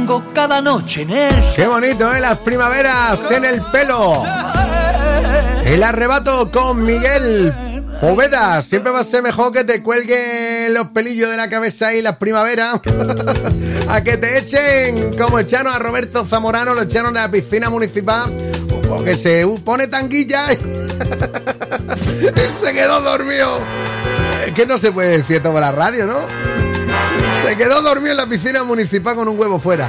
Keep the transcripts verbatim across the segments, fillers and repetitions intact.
fandango cada noche en el... Qué bonito, ¿eh? Las primaveras en el pelo. El arrebato con Miguel Poveda. Siempre va a ser mejor que te cuelguen los pelillos de la cabeza y las primaveras a que te echen, como echaron a Roberto Zamorano, lo echaron a la piscina municipal porque se pone tanguilla y se quedó dormido. Es que no se puede decir todo por la radio, ¿no? Se quedó dormido en la piscina municipal con un huevo fuera.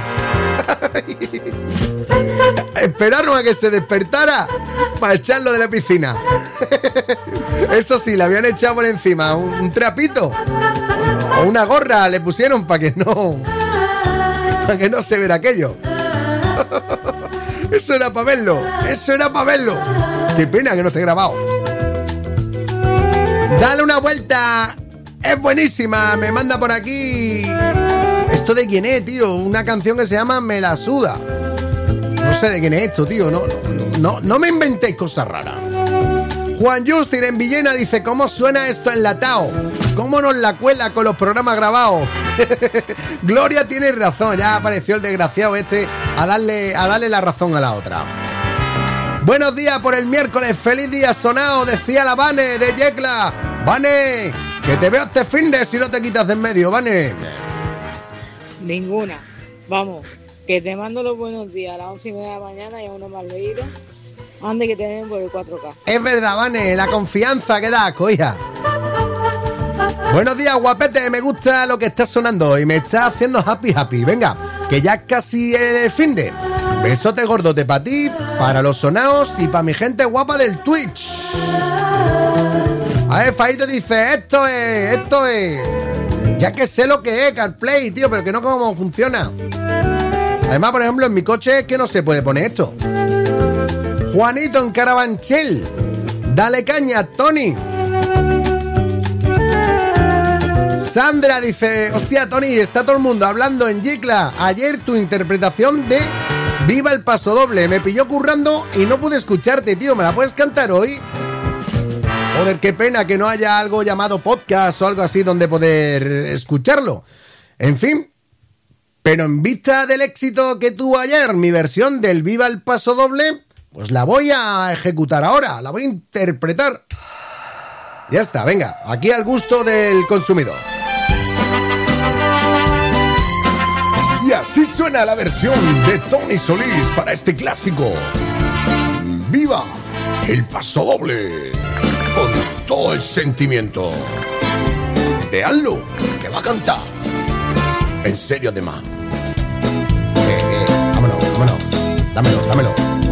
Esperaron a que se despertara para echarlo de la piscina. Eso sí, le habían echado por encima un, un trapito o una gorra, le pusieron para que no para que no se viera aquello. Eso era para verlo, eso era para verlo. Qué pena que no esté grabado. Dale una vuelta, es buenísima. Me manda por aquí. ¿Esto de quién es, tío? Una canción que se llama Me la suda. No sé de quién es esto, tío. No, no, no, no me inventéis cosas raras. Juan Justin en Villena dice: ¿cómo suena esto enlatado? ¿Cómo nos la cuela con los programas grabados? Gloria tiene razón. Ya apareció el desgraciado este a darle, a darle la razón a la otra. Buenos días por el miércoles. Feliz día sonado, decía la Vane de Yecla. Vane, que te veo este fin de si no te quitas de en medio, Vane. Ninguna. Vamos, que te mando los buenos días a las once y media de la mañana y a uno más leído. Ande que te ven por el cuatro K. Es verdad, Vane, la confianza que da, coja. Buenos días, guapete, me gusta lo que está sonando y me está haciendo happy happy. Venga, que ya es casi el fin de. Besote gordote para ti, para los sonaos y para mi gente guapa del Twitch. A ver, Faito dice: esto es, esto es. Ya que sé lo que es CarPlay, tío, pero que no cómo funciona. Además, por ejemplo, en mi coche es que no se puede poner esto. Juanito en Carabanchel. Dale caña, Tony. Sandra dice: hostia, Tony, está todo el mundo hablando en Yecla. Ayer tu interpretación de Viva el Paso Doble me pilló currando y no pude escucharte, tío. ¿Me la puedes cantar hoy? Joder, qué pena que no haya algo llamado podcast o algo así donde poder escucharlo. En fin, pero en vista del éxito que tuvo ayer mi versión del Viva el Paso Doble, pues la voy a ejecutar ahora, la voy a interpretar. Ya está, venga, aquí al gusto del consumidor. Y así suena la versión de Tony Solís para este clásico. ¡Viva el Paso Doble! Con todo el sentimiento. Veanlo, que va a cantar. En serio, además. Eh, eh, vámonos, vámonos. Dámelo, dámelo.